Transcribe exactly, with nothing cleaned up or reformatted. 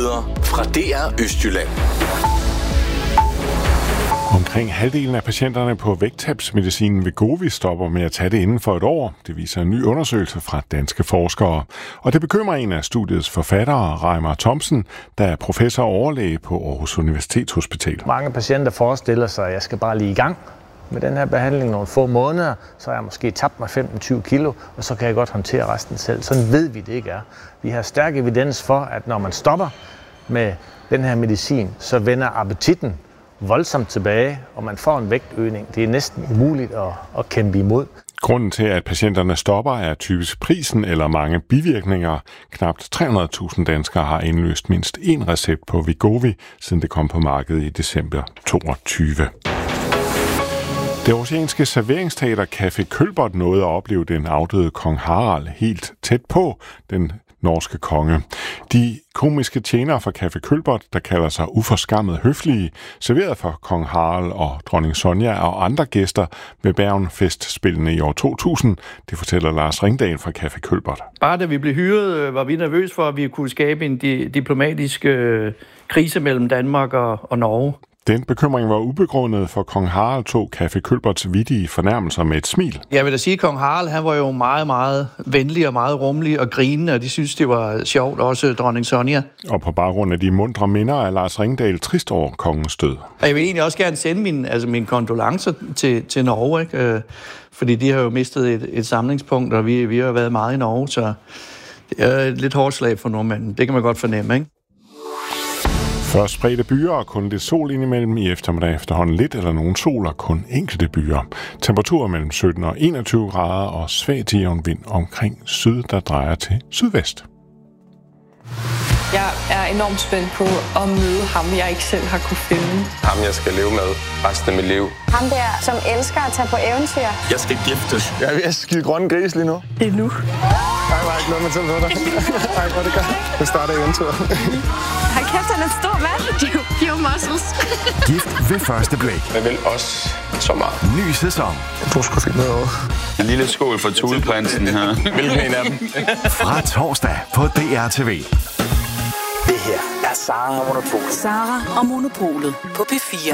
Nyheder fra D R Østjylland. Omkring halvdelen af patienterne på vægttabsmedicinen Wegovy stopper med at tage det inden for et år. Det viser en ny undersøgelse fra danske forskere. Og det bekymrer en af studiets forfattere, Reimer Thomsen, der er professor og overlæge på Aarhus Universitetshospital. Mange patienter forestiller sig, at jeg skal bare lige i gang med den her behandling nogle få måneder, så har jeg måske tabt mig femten til tyve kilo, og så kan jeg godt håndtere resten selv. Sådan ved vi det ikke er. Vi har stærk evidens for, at når man stopper med den her medicin, så vender appetitten voldsomt tilbage, og man får en vægtøgning. Det er næsten umuligt at, at kæmpe imod. Grunden til, at patienterne stopper, er typisk prisen eller mange bivirkninger. Knapt tre hundrede tusind danskere har indløst mindst én recept på Wegovy, siden det kom på markedet i december toogtyve. Det oceanske serveringsteater Café Kølbert nåede at opleve den afdøde kong Harald helt tæt på den norske konge. De komiske tjenere fra Café Kølbert, der kalder sig uforskammet høflige, serverede for kong Harald og dronning Sonja og andre gæster ved Bergen-festspillene i år to tusind. Det fortæller Lars Ringdal fra Café Kølbert. Bare da vi blev hyret, var vi nervøse for, at vi kunne skabe en di- diplomatisk øh, krise mellem Danmark og, og Norge. Den bekymring var ubegrundet, for kong Harald tog Café Kølberts vittige fornærmelser med et smil. Jeg vil da sige, at kong Harald han var jo meget, meget venlig og meget rummelig og grinende, og de synes, det var sjovt, også dronning Sonja. Og på baggrund af de mundre minder er Lars Ringdal trist over kongens død. Og jeg vil egentlig også gerne sende mine, altså mine kondolencer til, til Norge, ikke? Fordi de har jo mistet et, et samlingspunkt, og vi, vi har været meget i Norge, så det er et lidt hårdt slag for nordmanden. Det kan man godt fornemme, ikke? Først spredte byer og kun lidt sol indimellem. I eftermiddag efterhånden lidt eller nogen sol og kun enkelte byer. Temperaturer mellem sytten og enogtyve grader og svag til jævn vind omkring syd, der drejer til sydvest. Jeg er enormt spændt på at møde ham, jeg ikke selv har kunne finde. Ham, jeg skal leve med resten af mit liv. Ham der, som elsker at tage på eventyr. Jeg skal giftes. Jeg er ved at skide grønne gris lige nu. Det er nu. Ej, hvor har jeg glædet mig til at dig. Ej, hvor er det godt. Nu starter eventyret. Hold kæft, han er stor mand. Pure muscles. Gift ved første blik. Jeg vil også så meget. Ny sæson. Du skulle fint noget over. En lille skål for Thuleprinsen her. Hvilken en af dem? Fra torsdag på D R T V. Det her er Sara og Monopolet. Sara og Monopolet på P fire.